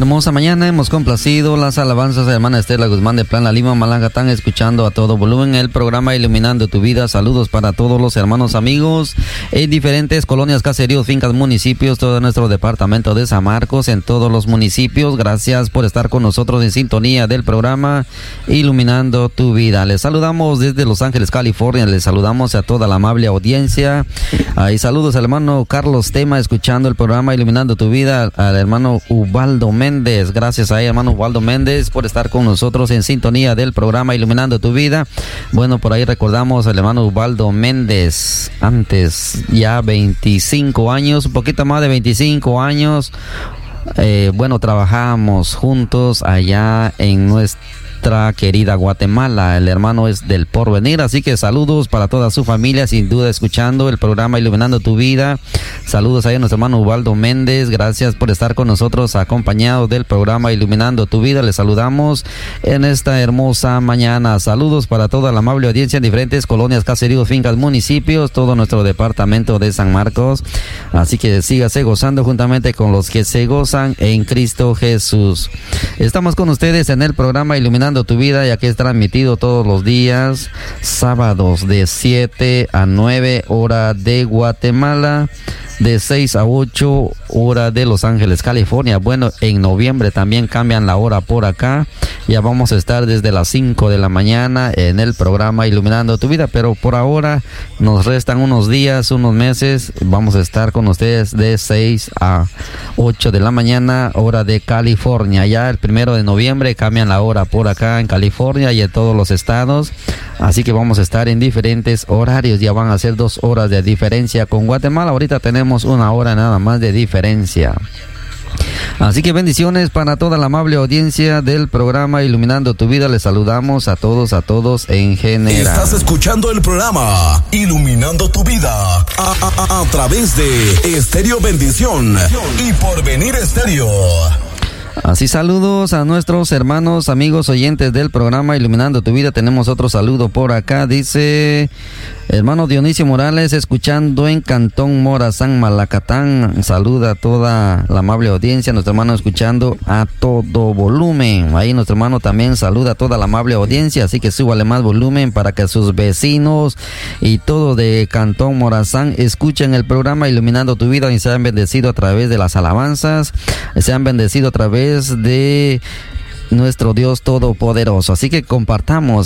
hermosa mañana hemos complacido las alabanzas de hermana Estela Guzmán de Plan La Lima, Malagatán, escuchando a todo volumen el programa Iluminando tu Vida. Saludos para todos los hermanos amigos en diferentes colonias, caseríos, fincas, municipios, todo nuestro departamento de San Marcos, en todos los municipios. Gracias por estar con nosotros en sintonía del programa Iluminando tu Vida. Les saludamos desde Los Ángeles, California. Les saludamos a toda la amable audiencia. Y saludos al hermano Carlos Tema, escuchando el programa Iluminando tu Vida, al hermano Ubaldo Méndez. Gracias a hermano Ubaldo Méndez por estar con nosotros en sintonía del programa Iluminando tu Vida. Bueno, por ahí recordamos al hermano Ubaldo Méndez, antes ya 25 años, un poquito más de 25 años. Bueno, trabajamos juntos allá en nuestra querida Guatemala. El hermano es del Porvenir, así que saludos para toda su familia, sin duda escuchando el programa Iluminando tu Vida. Saludos a nuestro hermano Ubaldo Méndez, gracias por estar con nosotros acompañado del programa Iluminando tu Vida. Les saludamos en esta hermosa mañana. Saludos para toda la amable audiencia en diferentes colonias, caseríos, fincas, municipios, todo nuestro departamento de San Marcos. Así que sígase gozando juntamente con los que se gozan en Cristo Jesús. Estamos con ustedes en el programa Iluminando tu Vida, ya que es transmitido todos los días, sábados de 7 a 9 hora de Guatemala, de 6 a 8 hora de Los Ángeles, California. Bueno, en noviembre también cambian la hora por acá. Ya vamos a estar desde las 5 de la mañana en el programa Iluminando tu Vida, pero por ahora nos restan unos días, unos meses. Vamos a estar con ustedes de 6 a 8 de la mañana, hora de California. Ya el 1 de noviembre cambian la hora por acá en California y en todos los estados. Así que vamos a estar en diferentes horarios. Ya van a ser 2 horas de diferencia con Guatemala. Ahorita tenemos 1 hora nada más de diferencia. Así que bendiciones para toda la amable audiencia del programa Iluminando tu Vida. Les saludamos a todos en general. Estás escuchando el programa Iluminando tu Vida a través de Estéreo Bendición y Porvenir Estéreo. Así saludos a nuestros hermanos, amigos, oyentes del programa Iluminando tu Vida. Tenemos otro saludo por acá, dice hermano Dionisio Morales, escuchando en Cantón Morazán, Malacatán. Saluda a toda la amable audiencia, nuestro hermano escuchando a todo volumen. Ahí nuestro hermano también saluda a toda la amable audiencia, así que súbale más volumen para que sus vecinos y todo de Cantón Morazán escuchen el programa Iluminando tu Vida y sean bendecidos a través de las alabanzas, sean bendecidos a través de nuestro Dios Todopoderoso. Así que compartamos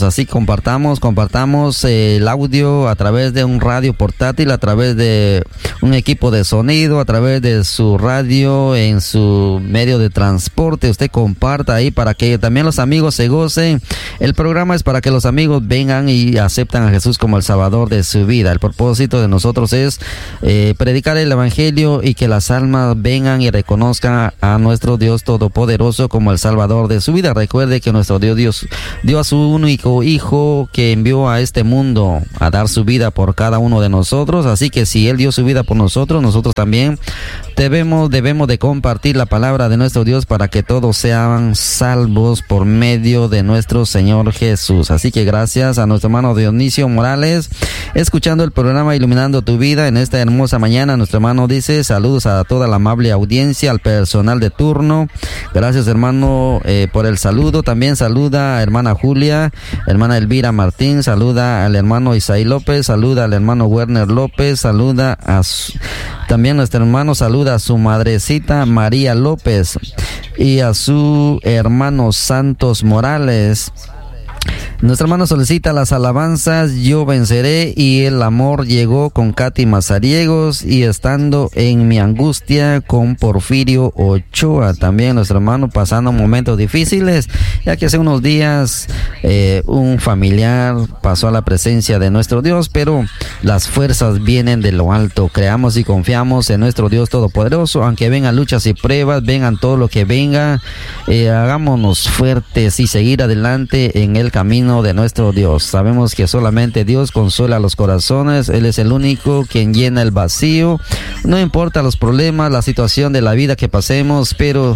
el audio a través de un radio portátil, a través de un equipo de sonido, a través de su radio, en su medio de transporte. Usted comparta ahí para que también los amigos se gocen. El programa es para que los amigos vengan y aceptan a Jesús como el Salvador de su vida. El propósito de nosotros es predicar el Evangelio y que las almas vengan y reconozcan a nuestro Dios Todopoderoso como el Salvador de su vida. Recuerde que nuestro Dios dio a su único Hijo que envió a este mundo a dar su vida por cada uno de nosotros. Así que si Él dio su vida por nosotros, nosotros también debemos de compartir la palabra de nuestro Dios para que todos sean salvos por medio de nuestro Señor Jesús. Así que gracias a nuestro hermano Dionisio Morales, escuchando el programa Iluminando tu Vida en esta hermosa mañana. Nuestro hermano dice saludos a toda la amable audiencia, al personal de turno. Gracias, hermano, por el saludo. También saluda a hermana Julia, hermana Elvira Martín, saluda al hermano Isaí López, saluda al hermano Werner López, saluda a también nuestro hermano saluda a su madrecita María López y a su hermano Santos Morales. Nuestro hermano solicita las alabanzas Yo Venceré y El Amor Llegó con Katy Mazariegos y Estando en mi Angustia con Porfirio Ochoa. También nuestro hermano pasando momentos difíciles, ya que hace unos días un familiar pasó a la presencia de nuestro Dios, pero las fuerzas vienen de lo alto. Creamos y confiamos en nuestro Dios Todopoderoso, aunque vengan luchas y pruebas, vengan todo lo que venga, hagámonos fuertes y seguir adelante en el camino de nuestro Dios. Sabemos que solamente Dios consuela los corazones. Él es el único quien llena el vacío. No importa los problemas, la situación de la vida que pasemos, pero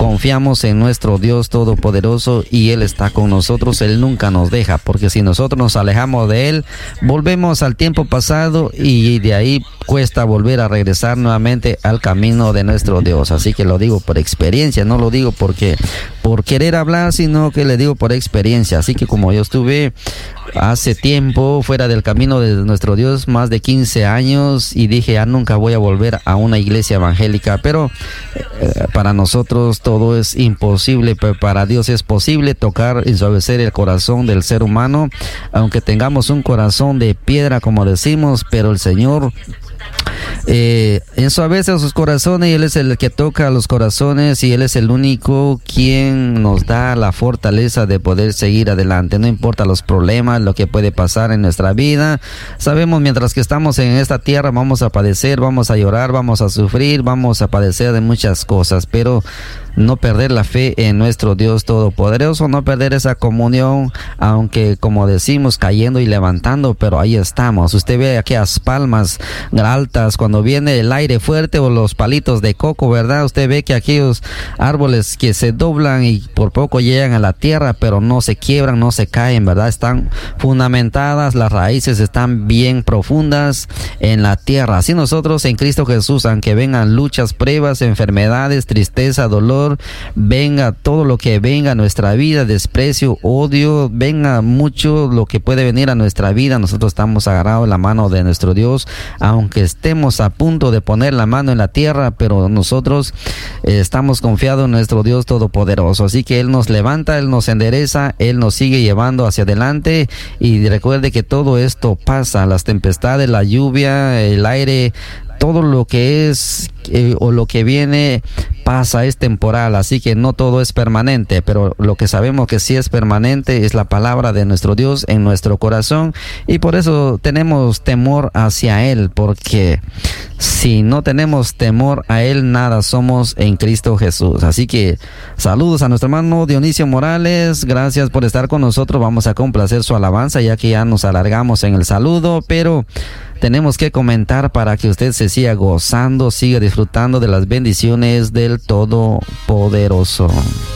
confiamos en nuestro Dios Todopoderoso y Él está con nosotros, Él nunca nos deja, porque si nosotros nos alejamos de Él, volvemos al tiempo pasado y de ahí cuesta volver a regresar nuevamente al camino de nuestro Dios. Así que lo digo por experiencia, no lo digo porque por querer hablar, sino que le digo por experiencia. Así que como yo estuve hace tiempo fuera del camino de nuestro Dios, más de 15 años, y dije, ya nunca voy a volver a una iglesia evangélica, pero para nosotros todo es imposible, pero para Dios es posible tocar, ensuavecer el corazón del ser humano, aunque tengamos un corazón de piedra, como decimos, pero el Señor ensuavece sus corazones y Él es el que toca los corazones y Él es el único quien nos da la fortaleza de poder seguir adelante. No importa los problemas, lo que puede pasar en nuestra vida. Sabemos, mientras que estamos en esta tierra vamos a padecer, vamos a llorar, vamos a sufrir, vamos a padecer de muchas cosas, pero no perder la fe en nuestro Dios Todopoderoso, no perder esa comunión, aunque como decimos, cayendo y levantando, pero ahí estamos. Usted ve aquellas palmas altas cuando viene el aire fuerte, o los palitos de coco, ¿verdad? Usted ve que aquellos árboles que se doblan y por poco llegan a la tierra, pero no se quiebran, no se caen, ¿verdad? Están fundamentadas, las raíces están bien profundas en la tierra. Así nosotros en Cristo Jesús, aunque vengan luchas, pruebas, enfermedades, tristeza, dolor, venga todo lo que venga a nuestra vida, desprecio, odio, venga mucho lo que puede venir a nuestra vida, nosotros estamos agarrados en la mano de nuestro Dios, aunque estemos a punto de poner la mano en la tierra, pero nosotros estamos confiados en nuestro Dios Todopoderoso. Así que Él nos levanta, Él nos endereza, Él nos sigue llevando hacia adelante. Y recuerde que todo esto pasa, las tempestades, la lluvia, el aire, todo lo que es o lo que viene pasa, es temporal, así que no todo es permanente, pero lo que sabemos que sí es permanente es la palabra de nuestro Dios en nuestro corazón, y por eso tenemos temor hacia Él, porque si no tenemos temor a Él, nada somos en Cristo Jesús. Así que saludos a nuestro hermano Dionisio Morales, gracias por estar con nosotros. Vamos a complacer su alabanza, ya que ya nos alargamos en el saludo, pero tenemos que comentar para que usted se siga gozando, siga disfrutando de las bendiciones del Todopoderoso.